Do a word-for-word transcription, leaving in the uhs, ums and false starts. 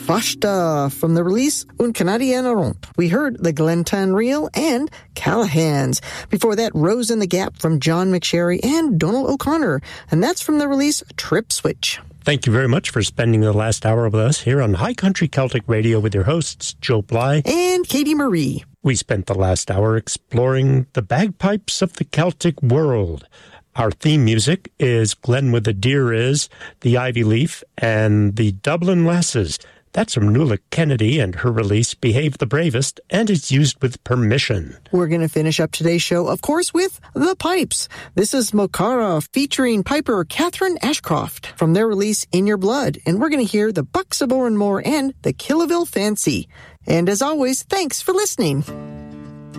Vashta from the release Un Canadien Rond. We heard the Glentown Reel and Callahan's. Before that, Rose in the Gap from John McSherry and Donald O'Connor, and that's from the release Trip Switch. Thank you very much for spending the last hour with us here on High Country Celtic Radio with your hosts, Joe Bly and Katie Marie. We spent the last hour exploring the bagpipes of the Celtic world. Our theme music is Glen Where the Deer Is, the Ivy Leaf, and the Dublin Lasses. That's from Nuala Kennedy and her release, Behave the Bravest, and it's used with permission. We're going to finish up today's show, of course, with The Pipes. This is Mokara featuring piper Catherine Ashcroft from their release In Your Blood, and we're going to hear the Bucks of Oranmore and the Killaville Fancy. And as always, thanks for listening.